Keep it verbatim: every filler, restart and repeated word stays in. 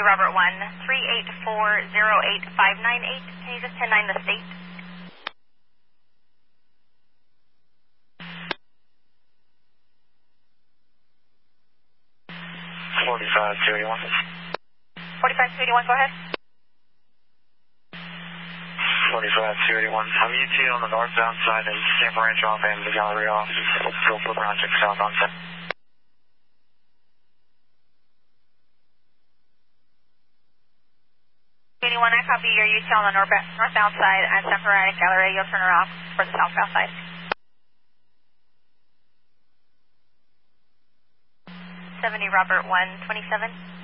Robert one, three eight four zero eight five nine eight. Can you just ten nine the state? forty-five two eighty-one. forty-five two eighty-one, go ahead. forty-five two eighty-one. I'm U T on the northbound side of Tampa Ranch off and the gallery off. Still flip around, check south on set. eighty-one, I copy your U T on the north northbound side at Tampa Ranch gallery. You'll turn her off for the southbound side. seventy Robert one twenty-seven.